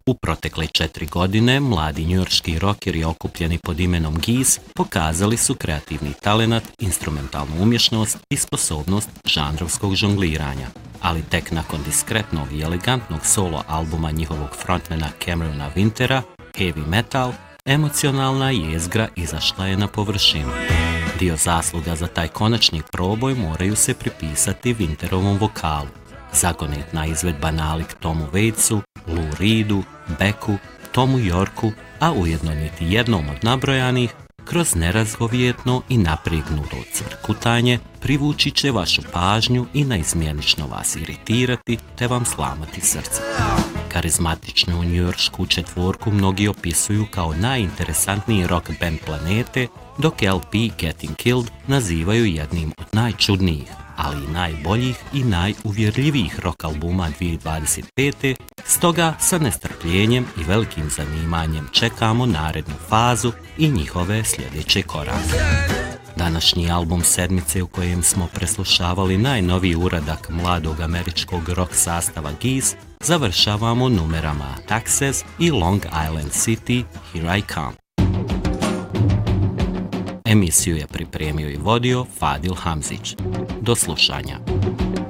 U protekle 4 godine mladi njujorški rokeri okupljeni pod imenom Gees pokazali su kreativni talenat, instrumentalnu umješnost i sposobnost žanrovskog žongliranja. Ali tek nakon diskretnog i elegantnog solo albuma njihovog frontmana Camerona Wintera, Heavy Metal, emocionalna jezgra izašla je na površinu. Dio zasluga za taj konačni proboj moraju se pripisati Winterovom vokalu. Zagonetna izvedba nalik Tomu Waitsu, Lou Reedu, Becku, Tomu Yorku, a ujedno niti jednom od nabrojanih, kroz nerazgovjetno i napregnuto cvrkutanje privući će vašu pažnju i naizmjenično vas iritirati te vam slamati srce. Karizmatičnu njujoršku četvorku mnogi opisuju kao najinteresantniji rock band planete, dok LP Getting Killed nazivaju jednim od najčudnijih, ali i najboljih i najuvjerljivijih rock albuma 2025. Stoga sa nestrpljenjem i velikim zanimanjem čekamo narednu fazu i njihove sljedeće korake. Današnji album sedmice u kojem smo preslušavali najnoviji uradak mladog američkog rock sastava Gees završavamo numerama Texas i Long Island City, Here I Come. Emisiju je pripremio i vodio Fadil Hamzić. Do slušanja.